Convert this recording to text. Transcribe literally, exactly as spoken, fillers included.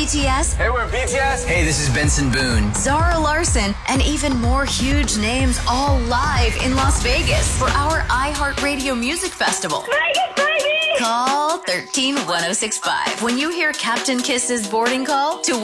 T S, Hey, we're B T S. Hey, this is Benson Boone. Zara Larson, and even more huge names all live in Las Vegas for our iHeartRadio Music Festival. Vegas, baby! Call one three one oh six five when you hear Captain Kiss's boarding call to